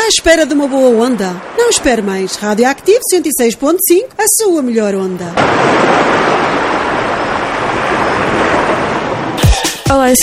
À espera de uma boa onda? Não espere mais. Radioactivo 106.5, a sua melhor onda. Olá, esse